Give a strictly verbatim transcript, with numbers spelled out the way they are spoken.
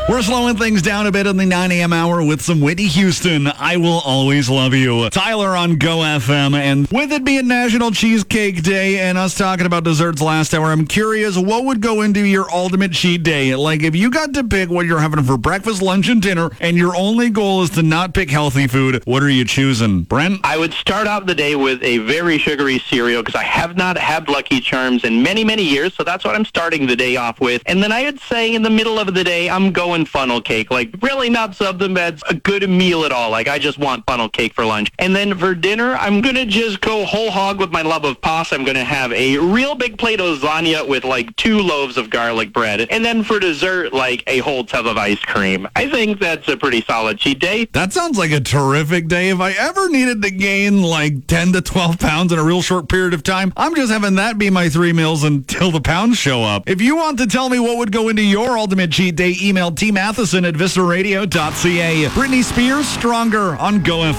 We're slowing things down a bit in the nine a.m. hour with some Whitney Houston, I Will Always Love You. Tyler on Go F M, and with it being National Cheesecake Day and us talking about desserts last hour, I'm curious, what would go into your ultimate cheat day? Like, if you got to pick what you're having for breakfast, lunch, and dinner, and your only goal is to not pick healthy food, what are you choosing? Brent? I would start out the day with a very sugary cereal because I have not had Lucky Charms in many, many years, so that's what I'm starting the day off with. And then I would say in the middle of the day, I'm going funnel cake. Like, really not something that's a good meal at all. Like, I just want funnel cake for lunch. And then for dinner, I'm going to just go whole hog with my love of pasta. I'm going to have a real big plate of lasagna with, like, two loaves of garlic bread. And then for dessert, like, a whole tub of ice cream. I think that's a pretty solid cheat day. That sounds like a terrific day. If I ever needed to gain, like, ten to twelve pounds in a real short period of time, I'm just having that be my three meals until the pounds show up. If you want to tell me what would go into your ultimate cheat day, email T Matheson at Vista Radio dot C A. Britney Spears, Stronger on Go F M.